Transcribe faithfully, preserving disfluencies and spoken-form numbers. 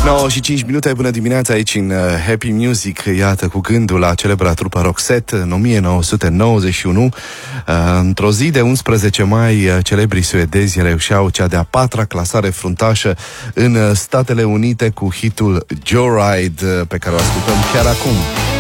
nouă și cinci minute, bună dimineața aici în Happy Music. Iată, cu gândul la celebra trupă Roxette în o mie nouă sute nouăzeci și unu, într-o zi de unsprezece mai, celebrii suedezi reușeau cea de-a patra clasare fruntașă în Statele Unite cu hitul Joyride, pe care o ascultăm chiar acum.